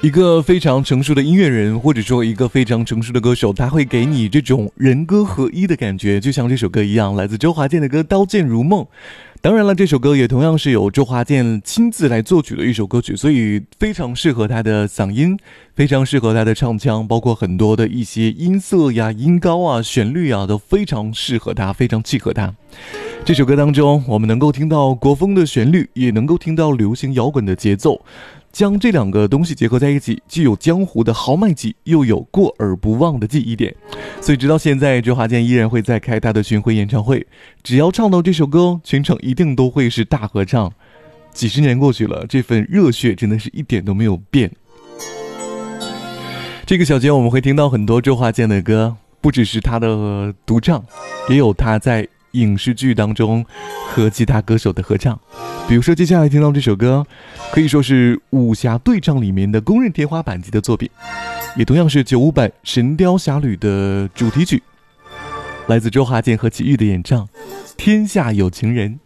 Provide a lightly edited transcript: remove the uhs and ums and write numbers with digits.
一个非常成熟的音乐人，或者说一个非常成熟的歌手，他会给你这种人歌合一的感觉，就像这首歌一样，来自周华健的歌《刀剑如梦》。当然了，这首歌也同样是由周华健亲自来作曲的一首歌曲，所以非常适合他的嗓音，非常适合他的唱腔，包括很多的一些音色呀、音高啊、旋律啊，都非常适合他，非常契合他。这首歌当中，我们能够听到国风的旋律，也能够听到流行摇滚的节奏，将这两个东西结合在一起，既有江湖的豪迈气，又有过耳不忘的记忆点。所以直到现在，周华健依然会在开他的巡回演唱会，只要唱到这首歌，全场一定都会是大合唱。几十年过去了，这份热血真的是一点都没有变。这个小节我们会听到很多周华健的歌，不只是他的独唱，也有他在影视剧当中和其他歌手的合唱。比如说接下来听到这首歌，可以说是武侠对唱里面的公认天花板级的作品，也同样是95版《神雕侠侣》的主题曲，来自周华健和齐豫的演唱《天下有情人》。